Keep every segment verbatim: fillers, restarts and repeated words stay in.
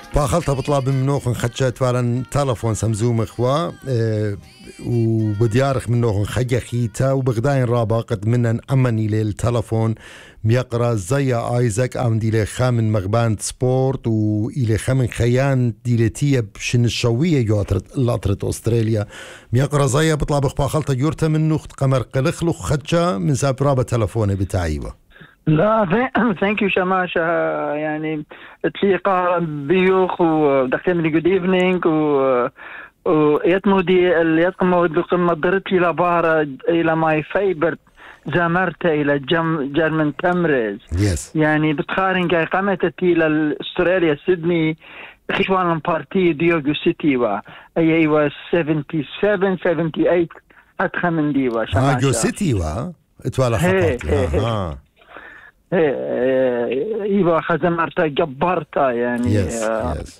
باخلطها بطلب منوخن خدشات فعلا تلفون سمزوم اخوة اه وبديارخ منوخن خجا خيتا وبغداين رابا قد منن امني للتلفون ميقرا زيا ايزاك ام دي خامن مغبان سبورت وإلى خامن خيان ديلتية بشن الشوية يوترت لاترت استراليا ميقرا زيا بطلب اخبا خلطة يورتا منوخ قمر قلخلو خدشا من ساب رابا تلفوني بتاعيوه. لا ثانك يو شماشة يعني تليقا بيوخ ودخلني جود ايفنينج و ويتمودي اليتقمود بقمة درت لي لبارة إلى ماي فيبرت زمرت إلى جم جرمن تمرز yes. يعني بتخارن جاي قامت إلى أستراليا سيدني خشوان بارتي ديوغو سيتي وا أي أيوة سبعة وسبعين سبعة وثمانين أتخمن ديوا شماشة ديوغو سيتي وا اتوالا فقط ها ايوه خزمرتا جبرتا يعني يس يس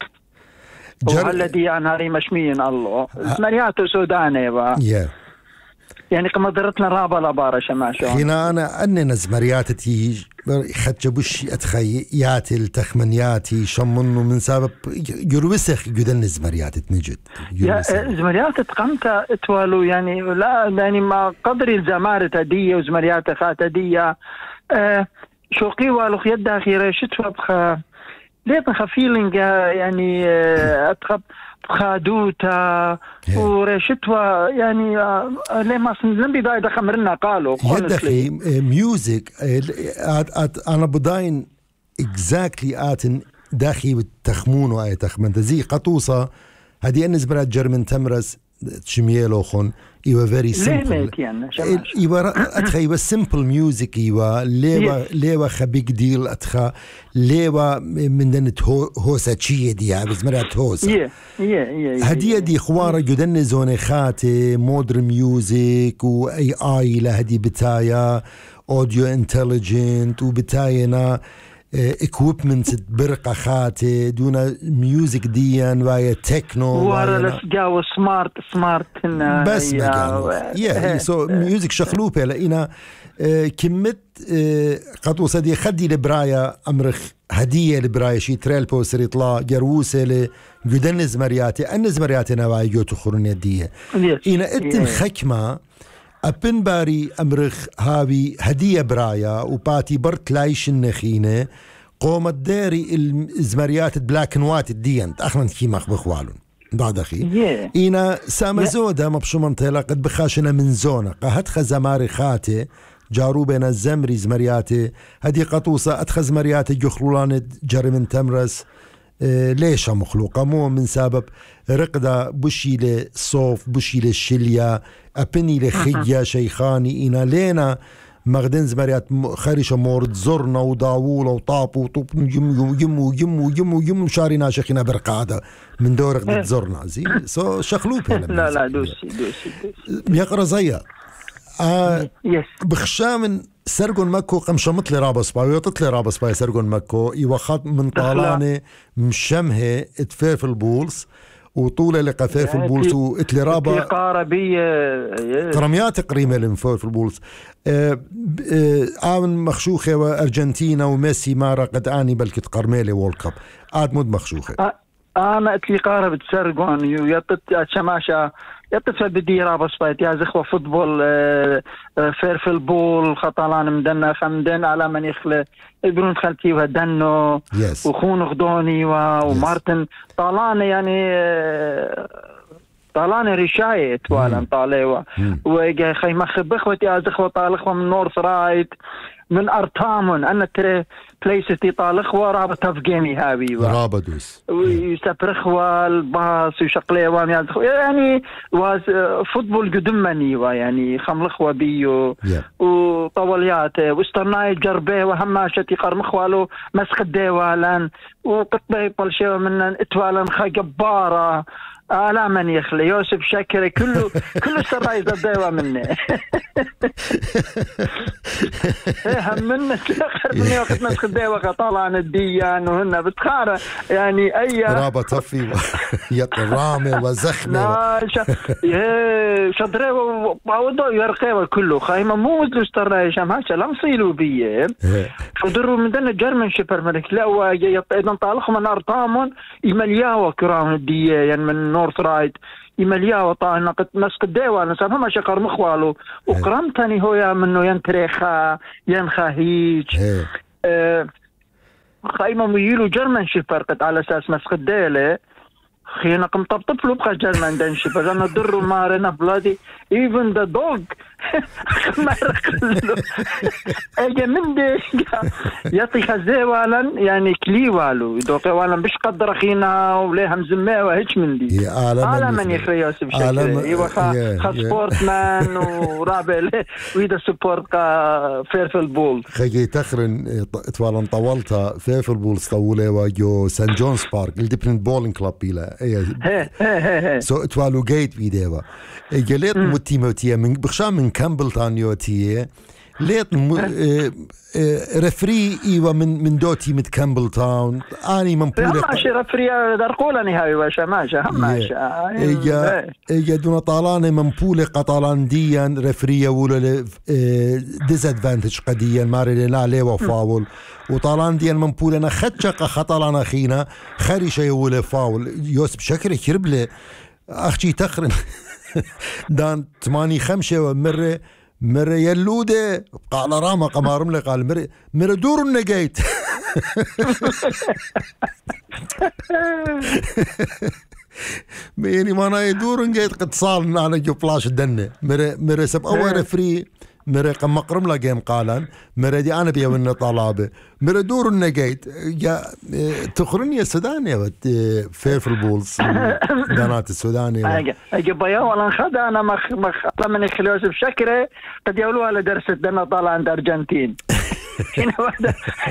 والذي انا ري مشمين الله مرياتو سوداني با yeah. يعني كما درتنا رابا لبارا شماشو هنا انا اننا زمرياتي خدجبوش اتخياتي التخمنياتي شمنو من سبب يروسخ جدن زمرياتي تنجد يا زمرياتي تقمت اتوالو يعني لا يعني ما قدري الزمارة تدية وزمرياتي خاتدية أه شوقي والو يدا خير شتوا بخا ليت نخا فيلينج يعني اتخب بخادوتا ورشتوا يعني لما لم بداية دخمرنا قالوا يدخي ميوزك انا بداين اكزاكتلي اتن داخي بالتخمون واي تخمن زي قطوصة هذه النسبة جرمن تمرس تشميلو خون ايوا فيري سمبل ايوا اتخا ايوا سمبل ميوزك ايوا ليوا ليوا خبيك ديل اتخا ليوا من دنت هوسا تشي دي بزمرات هوسا هديه دي خواره جدن زوني خاتي مودر ميوزك واي اي لهدي بتايا اوديو انتليجنت وبتاينا اكويبمنت برقة خاتي دون ميوزك ديان ويا تكنو ورا لسجاو سمارت سمارت بس ما يا سو ميوزك شخلوبة لقينا كمت قطوسة دي خدي لبرايا أمرخ هدية لبرايا شي تريل بوستر يطلع جروسة لجدن زمرياتي أن زمرياتي نواعي جوتو خورن يدية إنا اتن خكمة أبن باري أمرخ هاوي هدية برايا وباتي برت لايش النخينة قومت داري الزمريات بلاك نوات الديان أخنا كيماخ بخوالون بعد أخي yeah. إنا سامزودا مبشو منطلة قد بخاشنا من زونة قهد خزماري خاتي جارو بين الزمري زمرياتي هدي قطوصة أدخل زمرياتي جخلولان جري من تمرس إيه ليش مخلوقة مو من سبب رقدة بشي لصوف بشي للشلية أبني لخية شيخاني إنا لينا مغدن زمريات خارشة مورد زرنا وداوولة وطاپ وطوب يمو يمو يمو يمو يمو شاري ناشخنا برقادة من دور قد زرنا زي سو شخلوب لا لا دوسي دوسي يقرأ زيها آه بخشامن سرقون مكو قمشمت لي رابس باي ويطت لي رابس باي سرقون مكو يوخط من طالاني مشمه اتفاف البولس وطولة لقفاف البولس واتلي رابا قاربية ترميات قريمة لنفاف البولس آمن مخشوخة وأرجنتينا وميسي مارا قد آني بلكت قرميلي وول كاب آد مد مخشوخة أنا اتلي قارب تسرقون يطت شماشة يطت بدي رابس بايت يا زخوة فوتبول فير في البول خطالان مدنا خمدن على من يخلى ابرون خلتي ودنو yes. وخون غدوني ومارتن yes. طالان يعني طالان رشاية توالا mm. طالوا mm. وجا خي مخبخ وتي يا زخوة طالخوة من نورث رايت من أرتامون أنا ترى بلايستي طالخوا رابطة في جيمي هاوي رابدوس ويسبرخوا الباص وشقليوا يعني واز فوتبول قدمني ويعني خملخوا بيو yeah. وطوليات واسترناي جربه وهماشتي قرمخوالو مسخ الديوالان وقطبي بلشيو من اتوالن خا جبارة لا من يخلي يوسف شكري كله كله سراي زدوا منه هم من اخر من وقت نسخ ديوة طالعن الديان وهن بتخارة يعني اي رابط طفي يطرامه وزخمه شدري وعودوا يرقيوا كله خايمة مو مثل اشترى هشام هاشا لم صيلوا بيه فدروا من دنا جرمن شبر ملك لا ويطيدن طالخهم من ارطامون يملياوا كرام الديه يعني من نورث رايد يملياوا طانا قد نسق الديوة نسان هم شكر مخوالو وقرمتني هو منه ينتريخا ينخا هيج اه خايمة ميلو جرمن شبر قد على اساس مسق الديلة خينا قم طبطب له بقى جرمن دنشي فانا دروا مارنا بلادي even the dog ما يرقلو اجا من دي يطي خزي والا يعني كلي والو يدوقي والا بش قدر خينا وليها مزمه وهيك من دي على من يخري يوسف شكري ايوا خا سبورت مان ورابع ويدا سبورت فيرفل بول خيجي تخرن توالا طولتها فيرفل بول طولي واجو سان جونز بارك الديبرنت بولينج كلاب بيلا ايه سو توالو جيت بيديوا جليت متيموتيه من بخشام من كامبل تانيوتيه ليت م... رفري ايوه من من دوتي مت كامبل تاون اني من بوله ماشي رفري درقولني هاي واش ماشي ماشي اجا اجا دون طالان من بوله قطالان ديان رفري ولا ديز ادفانتج قديا ماري لا لي وفاول وطالان ديان من بوله انا خدشق خطلان اخينا خري شي ولا فاول يوسف شكري كربله اختي تخرن دان ثمانية خمسة ومرة مرة يلودة قال راما قمارم لي قال مرة مرة دور النجيت يعني ما أنا يدور النجيت قد صار على جو بلاش الدنة مرة مرة سب أول فري مرة قم مقرم لا جيم قالن مرة دي أنا بيا من طلابة مرة دور النجيت يا تخرني السودانية بت فير البولز بنات السودانية أجا أجا بيا ولا خدا أنا مخ مخ لما نخليوس بشكره قد يقولوا على درس الدنا طالع عند أرجنتين هنا واحدة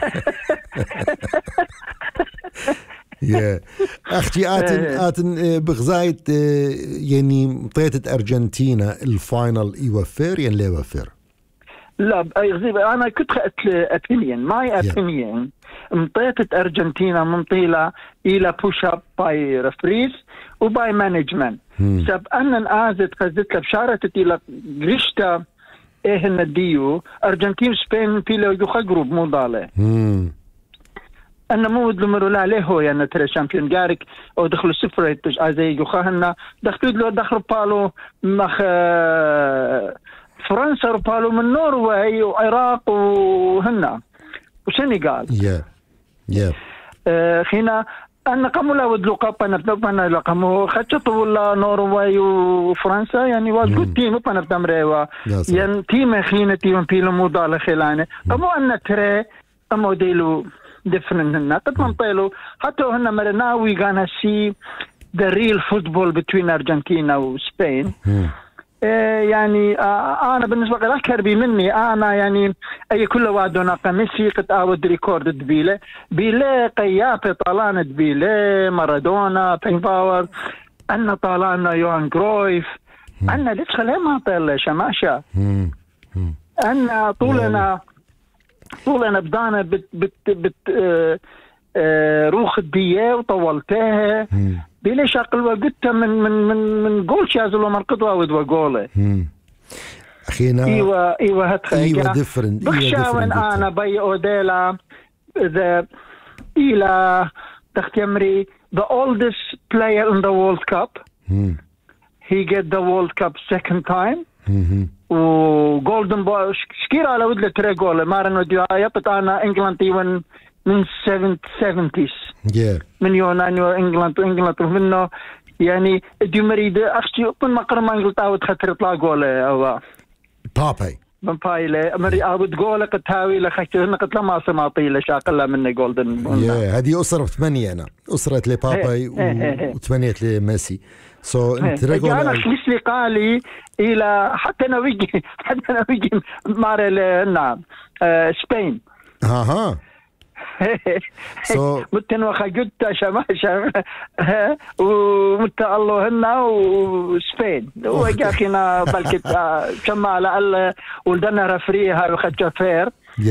يا اختي اتن اتن بغزايت يعني طيتت ارجنتينا الفاينل يوفر ين لا يوفر لا انا كنت خدت opinion ماي opinion مطيتت ارجنتينا منطيله الى بوش اب باي ريفريز وباي مانجمنت سب ان ازت خزت بشارتت الى غريشتا ايه النديو ارجنتين سبين بيلو يخ جروب مو ضاله أنا مو دلمرو لا ليه هو يعني ترى شامبيون جارك أو دخلوا سفرة زي يخاهنا دخلوا له دخلوا بالو مخ فرنسا وبالو من نرويج وعراق وهنا وسنغال. yeah yeah. آه خينا أنا قاموا لا ودلوا قابنا بنبنا لا قاموا خدشوا ولا نرويج وفرنسا يعني واجد تيم بنا بتمروا يعني تيم خينا تيم بيلو مودال خلانه قاموا أن ترى قاموا ديلو different هنا قد منطيلو حتى هنا مرنا we gonna see the real football between Argentina وسبين يعني آه أنا بالنسبة لي أكبر مني أنا يعني أي كل وادونا قميصي قد أود ريكورد دبيله بيله قيافة طالان دبيله مارادونا بين باور أنا طالان يوان كرويف أنا ليش خليه ما طيل شماشة أنا طولنا طولنا بدانا بت بت بت آه آه روخ الدية وطولتها بليش أقل وقتها من من من من جول شازلو مرقدوا ودوا جوله أخينا إيوه إيوه هتخيل إيوه ديفرنت بخشاون أنا بي أوديلا ذا إلى تختمري the oldest player in the World Cup he get the World Cup second time وجولدن بوي شكير على ودله ترى جول مارن وديا بتاعنا انجلند ايون من سبعينز yeah. من يونان وانجلند وانجلند منه يعني دي مريد اختي من مقر ما انجلتا وتخطر طلع جول او بابي من بايله مري ابد جول قتاوي لخشت قتل ما سماطي لشاقله من جولدن يا هذه اسره ثمانيه انا اسره لبابي وثمانيه لميسي سو انت رجل انا مش لي قالي الى حتى انا ويجي حتى انا ويجي مار نعم سبين اها so متن وخجت شماشة ومت الله هنا وسبين وجاكينا بالكت شمال على ولدنا رفريها وخد فير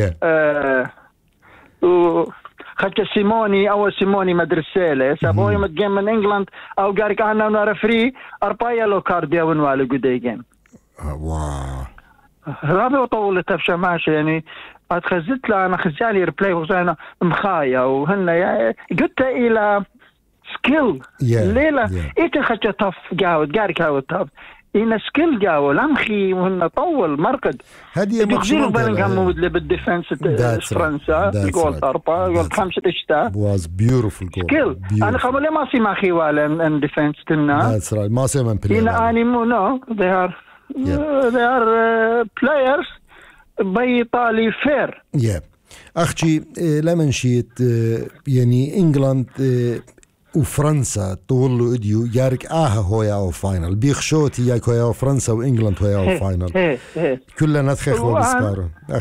وخد سيموني أو سيموني مدرسة سابوي متجم من إنجلند أو جارك أنا ونرفري أربعة لو كارديا ونوالو جديجين واو رابع طولت بشماشة يعني أتخزت له أنا خزالي ريبلاي وأنا مخايا وهن قلت إلى سكيل ليلة إيش خدت طف جاود جارك هاو طف إن سكيل جاو لمخي وهن طول مرقد هذه مخزيلو بلنغهام مودلي بالديفنس فرنسا جول أربعة جول خمسة إشتا was beautiful goal سكيل أنا قبل ما سي ماخي والا إن ديفنس تنا that's right ما سي من بلاي إن أني مو no they are yeah. they are uh, players بيطالي فير yeah. أختي لما نشيت يعني إنجلاند وفرنسا طولوا إديو يارك آها هويا أو فاينل بيخشوتي ياك هويا فرنسا وإنجلاند هويا أو فاينل كلنا نتخيخوا بسكارو